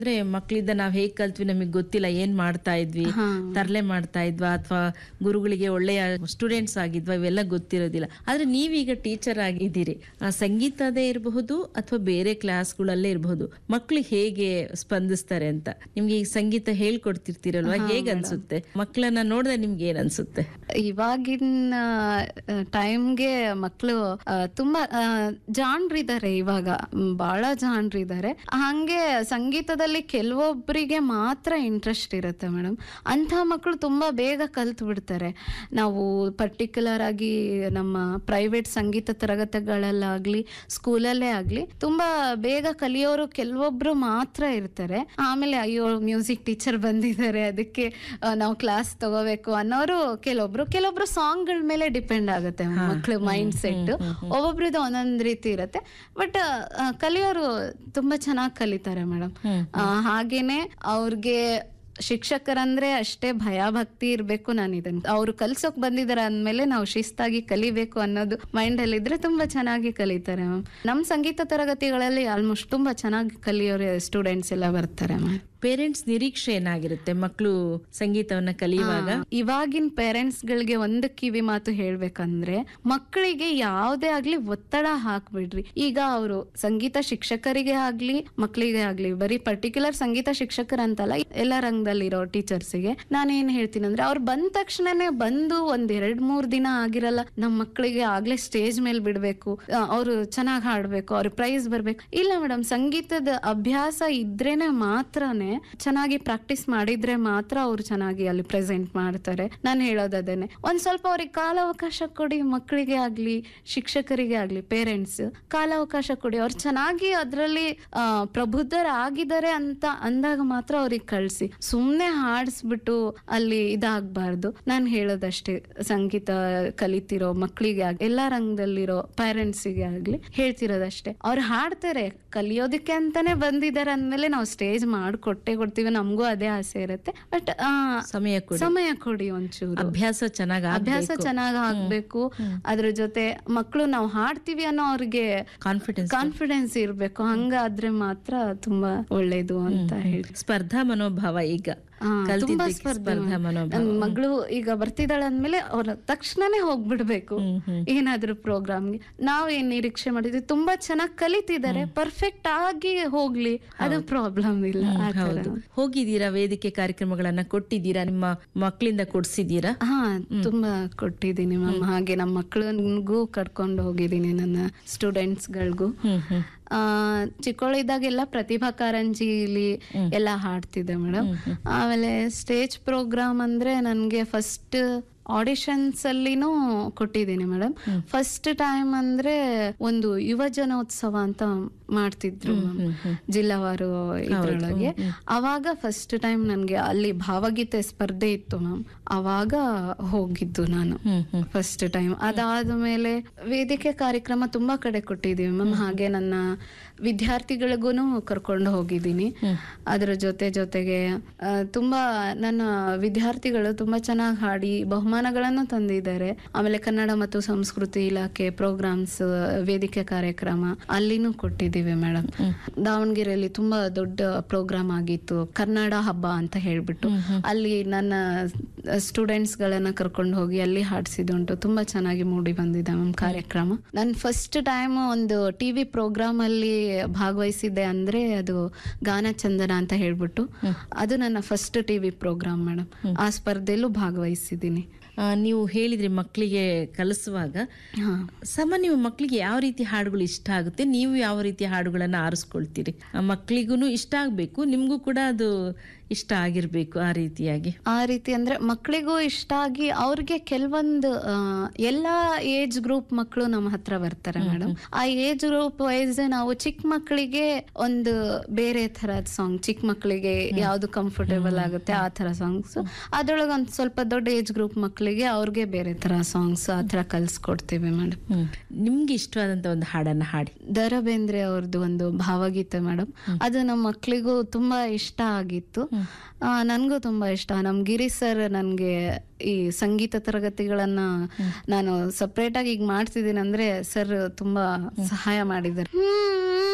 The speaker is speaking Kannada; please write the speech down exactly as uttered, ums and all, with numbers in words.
ಅಂದ್ರೆ ಮಕ್ಕಳಿಂದ ನಾವ್ ಹೇಗ್ ಕಲ್ತ್ವಿ ನಮಗ್ ಗೊತ್ತಿಲ್ಲ, ಏನ್ ಮಾಡ್ತಾ ಇದ್ವಿ, ತರ್ಲೆ ಮಾಡ್ತಾ ಇದ್ವಾ ಅಥವಾ ಗುರುಗಳಿಗೆ ಒಳ್ಳೆಯ ಸ್ಟೂಡೆಂಟ್ಸ್ ಆಗಿದ್ವಾ, ಇವೆಲ್ಲ ಗೊತ್ತಿರೋದಿಲ್ಲ. ಆದ್ರೆ ನೀವೀಗ ಟೀಚರ್ ಆಗಿದ್ದೀರಿ, ಆ ಸಂಗೀತದೇ ಇರಬಹುದು ಅಥವಾ ಬೇರೆ ಕ್ಲಾಸ್ಗಳಲ್ಲೇ ಇರಬಹುದು, ಮಕ್ಳು ಹೇಗೆ ಸ್ಪಂದಿಸ್ತಾರೆ ಅಂತ ನಿಮ್ಗೆ ಈ ಸಂಗೀತ ಹೇಳ್ಕೊಡ್ತಿರ್ತೀರಲ್ವಾ, ಹೇಗ್ ಅನ್ಸುತ್ತೆ? ಮಕ್ಕಳನ್ನ ನೋಡಿದ್ರೆ ನಿಮ್ಗೆ ಏನ್ ಅನ್ಸುತ್ತೆ? ಇವಾಗಿನ ಟೈಮ್ಗೆ ಮಕ್ಕಳು ತುಂಬಾ ಜಾಣ್ರಿದ್ದಾರೆ, ಇವಾಗ ಬಹಳ ಜಾಣ್ರಿದ್ದಾರೆ. ಹಂಗೆ ಸಂಗೀತದಲ್ಲಿ ಕೆಲವೊಬ್ಬರಿಗೆ ಮಾತ್ರ ಇಂಟ್ರೆಸ್ಟ್ ಇರುತ್ತೆ ಮೇಡಮ್. ಅಂಥ ಮಕ್ಕಳು ತುಂಬಾ ಬೇಗ ಕಲ್ತು ಬಿಡ್ತಾರೆ. ನಾವು ಪರ್ಟಿಕ್ಯುಲರ್ ಆಗಿ ನಮ್ಮ ಪ್ರೈವೇಟ್ ಸಂಗೀತ ತರಗತಿಗಳಲ್ಲಾಗ್ಲಿ ಸ್ಕೂಲಲ್ಲೇ ಆಗ್ಲಿ ತುಂಬಾ ಬೇಗ ಕಲಿಯೋರು ಕೆಲವೊಬ್ರು ಮಾತ್ರ ಇರ್ತಾರೆ. ಆಮೇಲೆ ಅಯ್ಯೋ ಮ್ಯೂಸಿಕ್ ಟೀಚರ್ ಬಂದಿದ್ದಾರೆ ಅದಕ್ಕೆ ನಾವು ಕ್ಲಾಸ್ ತಗೋಬೇಕು ಅನ್ನೋರು ಕೆಲವೊಬ್ರು. ಕೆಲವೊಬ್ರು ಸಾಂಗ್ ಗಳ ಮೇಲೆ ಡಿಪೆಂಡ್ ಆಗುತ್ತೆ ಮಕ್ಳು ಮೈಂಡ್ ಸೆಟ್, ಒಬ್ಬೊಬ್ರದ್ದು ಒಂದೊಂದ್ ರೀತಿ ಇರುತ್ತೆ. ಬಟ್ ಕಲಿಯೋರು ತುಂಬಾ ಚೆನ್ನಾಗಿ ಕಲಿತಾರೆ ಮೇಡಮ್. ಹಾಗೇನೆ ಅವ್ರಿಗೆ ಶಿಕ್ಷಕರಂದ್ರೆ ಅಷ್ಟೇ ಭಯ ಭಕ್ತಿ ಇರ್ಬೇಕು. ನಾನು ಇದನ್ನ ಅವ್ರು ಕಲ್ಸೋಕ್ ಬಂದಿದಾರೆ ಅಂದ್ಮೇಲೆ ನಾವು ಶಿಸ್ತಾಗಿ ಕಲಿಬೇಕು ಅನ್ನೋದು ಮೈಂಡ್ ಅಲ್ಲಿ ಇದ್ರೆ ತುಂಬಾ ಚೆನ್ನಾಗಿ ಕಲಿತಾರೆ ಮ್ಯಾಮ್. ನಮ್ ಸಂಗೀತ ತರಗತಿಗಳಲ್ಲಿ ಆಲ್ಮೋಸ್ಟ್ ತುಂಬಾ ಚೆನ್ನಾಗಿ ಕಲಿಯೋರು ಸ್ಟೂಡೆಂಟ್ಸ್ ಎಲ್ಲ ಬರ್ತಾರೆ ಮ್ಯಾಮ್. ಪೇರೆಂಟ್ಸ್ ನಿರೀಕ್ಷೆ ಏನಾಗಿರುತ್ತೆ ಮಕ್ಕಳು ಸಂಗೀತವನ್ನ ಕಲಿಯುವಾಗ? ಇವಾಗಿನ ಪೇರೆಂಟ್ಸ್ ಗಳಿಗೆ ಒಂದು ಕಿವಿ ಮಾತು ಹೇಳ್ಬೇಕಂದ್ರೆ, ಮಕ್ಕಳಿಗೆ ಯಾವ್ದೇ ಆಗ್ಲಿ ಒತ್ತಡ ಹಾಕ್ಬಿಡ್ರಿ. ಈಗ ಅವರು ಸಂಗೀತ ಶಿಕ್ಷಕರಿಗೆ ಆಗ್ಲಿ ಮಕ್ಕಳಿಗೆ ಆಗ್ಲಿ, ಬರೀ ಪರ್ಟಿಕ್ಯುಲರ್ ಸಂಗೀತ ಶಿಕ್ಷಕರಂತಲ್ಲ, ಎಲ್ಲ ರಂಗದಲ್ಲಿರೋ ಟೀಚರ್ಸ್ಗೆ ನಾನೇನ್ ಹೇಳ್ತೀನಿ ಅಂದ್ರೆ, ಅವ್ರು ಬಂದ ತಕ್ಷಣನೇ ಬಂದು ಒಂದ್ ಎರಡ್ ಮೂರ್ ದಿನ ಆಗಿರಲ್ಲ ನಮ್ ಮಕ್ಕಳಿಗೆ ಆಗ್ಲೇ ಸ್ಟೇಜ್ ಮೇಲೆ ಬಿಡ್ಬೇಕು, ಅವ್ರು ಚೆನ್ನಾಗ್ ಹಾಡ್ಬೇಕು, ಅವ್ರ ಪ್ರೈಸ್ ಬರ್ಬೇಕು. ಇಲ್ಲ ಮೇಡಮ್, ಸಂಗೀತದ ಅಭ್ಯಾಸ ಇದ್ರೇನೆ ಮಾತ್ರನೇ, ಚೆನ್ನಾಗಿ ಪ್ರಾಕ್ಟೀಸ್ ಮಾಡಿದ್ರೆ ಮಾತ್ರ ಅವ್ರು ಚೆನ್ನಾಗಿ ಅಲ್ಲಿ ಪ್ರೆಸೆಂಟ್ ಮಾಡ್ತಾರೆ. ನಾನು ಹೇಳೋದದೇನೆ, ಒಂದ್ ಸ್ವಲ್ಪ ಅವ್ರಿಗೆ ಕಾಲಾವಕಾಶ ಕೊಡಿ. ಮಕ್ಕಳಿಗೆ ಆಗ್ಲಿ ಶಿಕ್ಷಕರಿಗೆ ಆಗ್ಲಿ ಪೇರೆಂಟ್ಸ್ ಕಾಲಾವಕಾಶ ಕೊಡಿ. ಅವ್ರು ಚೆನ್ನಾಗಿ ಅದ್ರಲ್ಲಿ ಆ ಪ್ರಬುದ್ಧರಾಗಿದ್ದಾರೆ ಅಂತ ಅಂದಾಗ ಮಾತ್ರ ಅವ್ರಿಗೆ ಕಳ್ಸಿ. ಸುಮ್ನೆ ಹಾಡಿಸ್ಬಿಟ್ಟು ಅಲ್ಲಿ ಇದಾಗಬಾರ್ದು. ನಾನು ಹೇಳೋದಷ್ಟೇ, ಸಂಗೀತ ಕಲಿತಿರೋ ಮಕ್ಕಳಿಗೆ ಆಗ್ಲಿ ಎಲ್ಲಾ ರಂಗದಲ್ಲಿರೋ ಪೇರೆಂಟ್ಸಿಗೆ ಆಗ್ಲಿ ಹೇಳ್ತಿರೋದಷ್ಟೇ. ಅವ್ರು ಹಾಡ್ತಾರೆ, ಕಲಿಯೋದಕ್ಕೆ ಅಂತಾನೆ ಬಂದಿದ್ದಾರೆ ಅಂದ್ಮೇಲೆ ನಾವು ಸ್ಟೇಜ್ ಮಾಡ್ಕೊಟ್ಟೆ ಕೊಡ್ತೀವಿ. ನಮಗೂ ಅದೇ ಆಸೆ ಇರುತ್ತೆ. ಬಟ್ ಸಮಯ ಕೊಡಿ, ಸಮಯ ಕೊಡಿ ಒಂಚೂರು. ಅಭ್ಯಾಸ ಚೆನ್ನಾಗಿ ಅಭ್ಯಾಸ ಚೆನ್ನಾಗ್ ಆಗ್ಬೇಕು. ಅದ್ರ ಜೊತೆ ಮಕ್ಕಳು ನಾವು ಹಾಡ್ತೀವಿ ಅನ್ನೋ ಅವ್ರಿಗೆ ಕಾನ್ಫಿಡೆನ್ಸ್ ಕಾನ್ಫಿಡೆನ್ಸ್ ಇರ್ಬೇಕು. ಹಂಗಾದ್ರೆ ಮಾತ್ರ ತುಂಬಾ ಒಳ್ಳೇದು ಅಂತ ಹೇಳಿ. ಸ್ಪರ್ಧಾ ಮನೋಭಾವ ಈಗ ತುಂಬಾ ಸ್ಪರ್ಧೆ. ನನ್ ಮಗಳು ಈಗ ಬರ್ತಿದ್ದಾಳೆ ಅಂದ್ಮೇಲೆ ಅವ್ರ ತಕ್ಷಣನೇ ಹೋಗ್ಬಿಡ್ಬೇಕು ಏನಾದ್ರೂ ಪ್ರೋಗ್ರಾಮ್ಗೆ. ನಾವ್ ಏನ್ ನಿರೀಕ್ಷೆ ಮಾಡಿದ್ವಿ, ತುಂಬಾ ಚೆನ್ನಾಗಿ ಕಲಿತಿದ್ದಾರೆ, ಪರ್ಫೆಕ್ಟ್ ಆಗಿ ಹೋಗ್ಲಿ, ಅದು ಪ್ರಾಬ್ಲಮ್ ಇಲ್ಲ. ಹೋಗಿದ್ದೀರಾ, ವೇದಿಕೆ ಕಾರ್ಯಕ್ರಮಗಳನ್ನ ಕೊಟ್ಟಿದ್ದೀರಾ, ನಿಮ್ಮ ಮಕ್ಕಳಿಂದ ಕೊಡ್ಸಿದ್ದೀರಾ? ಹಾ, ತುಂಬಾ ಕೊಟ್ಟಿದ್ದೀನಿ ಮ್ಯಾಮ್. ಹಾಗೆ ನಮ್ಮ ಮಕ್ಕಳಿಗೂ ಕರ್ಕೊಂಡು ಹೋಗಿದ್ದೀನಿ, ನನ್ನ ಸ್ಟೂಡೆಂಟ್ಸ್ ಗಳಿಗೂ. ಆ ಚಿಕ್ಕವಳಿದ್ದಾಗೆಲ್ಲ ಪ್ರತಿಭಾ ಕಾರಂಜಿಲಿ ಎಲ್ಲ ಹಾಡ್ತಿದ್ದೆ ಮೇಡಮ್. ಆಮೇಲೆ ಸ್ಟೇಜ್ ಪ್ರೋಗ್ರಾಮ್ ಅಂದ್ರೆ ನನ್ಗೆ ಫಸ್ಟ್ ಆಡಿಷನ್ಸ್ ಅಲ್ಲಿನೂ ಕೊಟ್ಟಿದ್ದೀನಿ ಮೇಡಮ್. ಫಸ್ಟ್ ಟೈಮ್ ಅಂದ್ರೆ ಒಂದು ಯುವ ಜನೋತ್ಸವ ಅಂತ ಮಾಡ್ತಿದ್ರು ಜಿಲ್ಲಾವಾರು ಇದ್ರೊಳಗೆ. ಅವಾಗ ಫಸ್ಟ್ ಟೈಮ್ ನನ್ಗೆ ಅಲ್ಲಿ ಭಾವಗೀತೆ ಸ್ಪರ್ಧೆ ಇತ್ತು ಮ್ಯಾಮ್, ಅವಾಗ ಹೋಗಿದ್ದು ನಾನು ಫಸ್ಟ್ ಟೈಮ್. ಅದಾದ್ಮೇಲೆ ವೇದಿಕೆ ಕಾರ್ಯಕ್ರಮ ತುಂಬಾ ಕಡೆ ಕೊಟ್ಟಿದೀವಿ ಮ್ಯಾಮ್. ಹಾಗೆ ನನ್ನ ವಿದ್ಯಾರ್ಥಿಗಳಿಗೂನು ಕರ್ಕೊಂಡು ಹೋಗಿದ್ದೀನಿ. ಅದ್ರ ಜೊತೆ ಜೊತೆಗೆ ತುಂಬಾ ನನ್ನ ವಿದ್ಯಾರ್ಥಿಗಳು ತುಂಬಾ ಚೆನ್ನಾಗಿ ಹಾಡಿ ಬಹುಮಾನಗಳನ್ನು ತಂದಿದ್ದಾರೆ. ಆಮೇಲೆ ಕನ್ನಡ ಮತ್ತು ಸಂಸ್ಕೃತಿ ಇಲಾಖೆ ಪ್ರೋಗ್ರಾಮ್ಸ್ ವೇದಿಕೆ ಕಾರ್ಯಕ್ರಮ ಅಲ್ಲಿನೂ ಕೊಟ್ಟಿದ್ದೀವಿ ಮೇಡಮ್. ದಾವಣಗೆರೆಯಲ್ಲಿ ತುಂಬಾ ದೊಡ್ಡ ಪ್ರೋಗ್ರಾಮ್ ಆಗಿತ್ತು, ಕನ್ನಡ ಹಬ್ಬ ಅಂತ ಹೇಳ್ಬಿಟ್ಟು. ಅಲ್ಲಿ ನನ್ನ ಸ್ಟೂಡೆಂಟ್ಸ್ ಗಳನ್ನ ಕರ್ಕೊಂಡು ಹೋಗಿ ಅಲ್ಲಿ ಹಾಡ್ಸಿದುಂಟು. ತುಂಬಾ ಚೆನ್ನಾಗಿ ಮೂಡಿ ಬಂದಿದೆ ಮ್ಯಾಮ್ ಕಾರ್ಯಕ್ರಮ. ನನ್ ಫಸ್ಟ್ ಟೈಮ್ ಒಂದು ಟಿವಿ ಪ್ರೋಗ್ರಾಮ್ ಅಲ್ಲಿ ಭಾಗವಹಿಸಿದ್ದೆ ಅಂದ್ರೆ ಅದು ಗಾನ ಚಂದನ ಅಂತ ಹೇಳ್ಬಿಟ್ಟು, ಅದು ನನ್ನ ಫಸ್ಟ್ ಟಿವಿ ಪ್ರೋಗ್ರಾಮ್ ಮೇಡಮ್. ಆ ಸ್ಪರ್ಧೆಯಲ್ಲೂ ಭಾಗವಹಿಸಿದ್ದೀನಿ. ನೀವು ಹೇಳಿದ್ರಿ ಮಕ್ಕಳಿಗೆ ಕಲಿಸುವಾಗ ಸಾಮಾನ್ಯ ಮಕ್ಕಳಿಗೆ ಯಾವ ರೀತಿ ಹಾಡುಗಳು ಇಷ್ಟ ಆಗುತ್ತೆ, ನೀವು ಯಾವ ರೀತಿ ಹಾಡುಗಳನ್ನ ಆರಿಸ್ಕೊಳ್ತೀರಿ? ಮಕ್ಕಳಿಗೂ ಇಷ್ಟ ಆಗ್ಬೇಕು, ನಿಮ್ಗೂ ಕೂಡ ಅದು ಇಷ್ಟ ಆಗಿರ್ಬೇಕು. ಆ ರೀತಿಯಾಗಿ ಆ ರೀತಿ ಅಂದ್ರೆ ಮಕ್ಕಳಿಗೂ ಇಷ್ಟ ಆಗಿ ಅವ್ರಿಗೆ ಕೆಲವೊಂದು ಎಲ್ಲಾ ಏಜ್ ಗ್ರೂಪ್ ಮಕ್ಕಳು ನಮ್ಮ ಹತ್ರ ಬರ್ತಾರೆ ಮೇಡಮ್. ಆ ಏಜ್ ಗ್ರೂಪ್ ವೈಸ್ ನಾವು ಚಿಕ್ಕ ಮಕ್ಕಳಿಗೆ ಒಂದು ಬೇರೆ ತರದ್ ಸಾಂಗ್, ಚಿಕ್ಕ ಮಕ್ಕಳಿಗೆ ಯಾವ್ದು ಕಂಫರ್ಟೇಬಲ್ ಆಗುತ್ತೆ ಆ ತರ ಸಾಂಗ್ಸ್, ಅದ್ರೊಳಗೆ ಒಂದ್ ಸ್ವಲ್ಪ ದೊಡ್ಡ ಏಜ್ ಗ್ರೂಪ್ ಮಕ್ಕಳಿಗೆ ಅವ್ರಿಗೆ ಬೇರೆ ತರ ಸಾಂಗ್ಸ್ ಆ ತರ ಕಲ್ಸ್ಕೊಡ್ತೀವಿ ಮೇಡಮ್. ನಿಮ್ಗೆ ಇಷ್ಟವಾದಂತ ಒಂದು ಹಾಡನ್ನ ಹಾಡಿ. ದ ರಾ ಬೇಂದ್ರೆ ಅವ್ರದ್ದು ಒಂದು ಭಾವಗೀತೆ ಮೇಡಮ್, ಅದು ನಮ್ಮ ಮಕ್ಕಳಿಗೂ ತುಂಬಾ ಇಷ್ಟ ಆಗಿತ್ತು. ನನ್ಗೂ ತುಂಬಾ ಇಷ್ಟ. ನಮ್ ಗಿರಿ ಸರ್ ನನ್ಗೆ ಈ ಸಂಗೀತ ತರಗತಿಗಳನ್ನ ನಾನು ಸಪ್ರೇಟ್ ಆಗಿ ಈಗ ಮಾಡ್ತಿದ್ದೀನಿ ಅಂದ್ರೆ ಸರ್ ತುಂಬಾ ಸಹಾಯ ಮಾಡಿದ್ದಾರೆ.